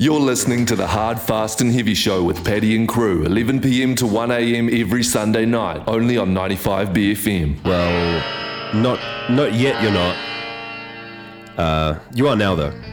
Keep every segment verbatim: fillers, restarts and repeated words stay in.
You're listening to the Hard, Fast and Heavy Show with Paddy and crew, eleven p.m. to one a.m. every Sunday night, only on ninety-five B F M. Well, not not yet, you're not. Uh, you are now, though.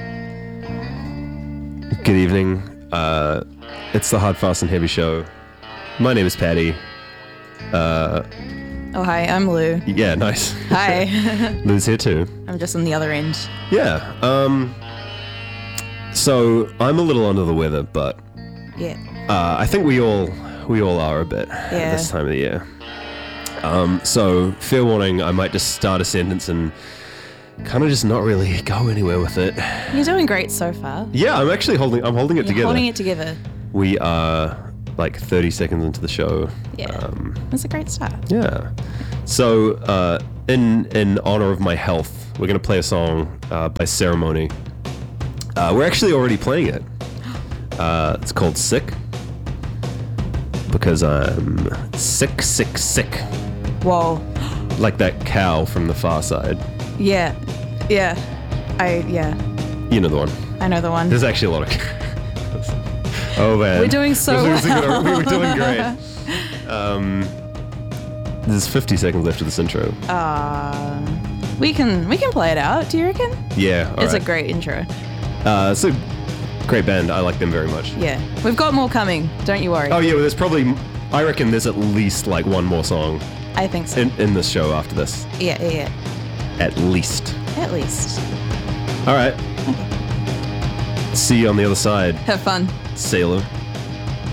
Good evening. Uh, it's the Hard, Fast and Heavy Show. My name is Paddy. Uh, oh, hi, I'm Lou. Yeah, nice. Hi. Lou's here too. I'm just on the other end. Yeah. Um. So I'm a little under the weather, but Yeah. uh, I think we all we all are a bit Yeah. at this time of the year. Um. So fair warning, I might just start a sentence and kind of just not really go anywhere with it. You're doing great so far. Yeah, I'm actually holding. I'm holding it You're together. holding it together. We are like thirty seconds into the show. Yeah. Um, That's a great start. yeah. So uh, in in honor of my health, we're gonna play a song uh, by Ceremony. Uh, we're actually already playing it. Uh, it's called Sick. Because I'm sick, sick, sick. Whoa. Like that cow from The Far Side. Yeah. Yeah. I, yeah. You know the one. I know the one. There's actually a lot of... oh, man. We're doing so This is well. gonna- we were doing great. Um, there's fifty seconds left of this intro. Uh, we can we can play it out, do you reckon? Yeah, all It's right. a great intro. Uh, it's a great band. I like them very much. Yeah. We've got more coming. Don't you worry. Oh, yeah, well, there's probably... I reckon there's at least, like, one more song I think so. in, in this show after this. Yeah, yeah, yeah. At least. At least. All right. See you on the other side, Have fun. sailor.